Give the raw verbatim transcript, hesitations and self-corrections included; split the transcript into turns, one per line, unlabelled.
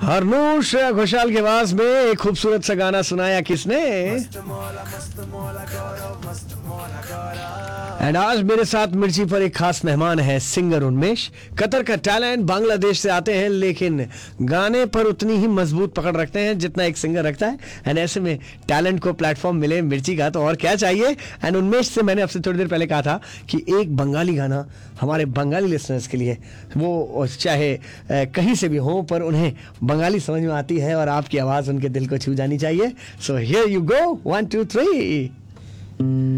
हरनूश घोषाल की आवाज में एक खूबसूरत सा गाना सुनाया किसने? एंड आज मेरे साथ मिर्ची पर एक खास मेहमान है, सिंगर उन्मेष। कतर का टैलेंट, बांग्लादेश से आते हैं लेकिन गाने पर उतनी ही मजबूत पकड़ रखते हैं जितना एक सिंगर रखता है। एंड ऐसे में टैलेंट को प्लेटफॉर्म मिले मिर्ची का तो और क्या चाहिए। एंड उन्मेष से मैंने आपसे थोड़ी देर पहले कहा था कि एक बंगाली गाना हमारे बंगाली लिसनर्स के लिए, वो चाहे कहीं से भी हो पर उन्हें बंगाली समझ में आती है और आपकी आवाज़ उनके दिल को छू जानी चाहिए। So here you go, one two three.